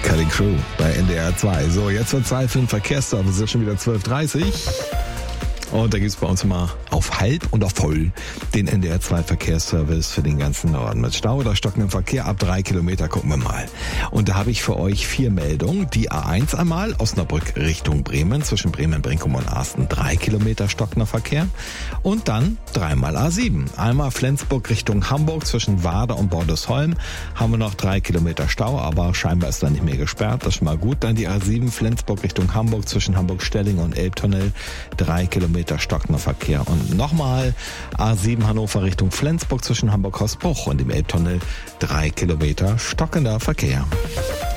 Cutting Crew bei NDR 2. So, jetzt wird Zeit für den Verkehrsservice. Es ist schon wieder 12:30 Uhr. Und da gibt es bei uns mal auf halb und auf voll den NDR 2 Verkehrsservice für den ganzen Norden. Mit Stau oder stockendem Verkehr ab 3 Kilometer gucken wir mal. Und da habe ich für euch 4 Meldungen. Die A1 einmal, Osnabrück Richtung Bremen, zwischen Bremen, Brinkum und Arsten 3 Kilometer stockender Verkehr. Und dann dreimal A7. Einmal Flensburg Richtung Hamburg, zwischen Warder und Bordesholm haben wir noch 3 Kilometer Stau, aber scheinbar ist da nicht mehr gesperrt. Das ist schon mal gut. Dann die A7 Flensburg Richtung Hamburg, zwischen Hamburg-Stelling und Elbtunnel 3 Kilometer stockender Verkehr. Und nochmal A7 Hannover Richtung Flensburg, zwischen Hamburg-Hausbruch und dem Elbtunnel 3 Kilometer stockender Verkehr.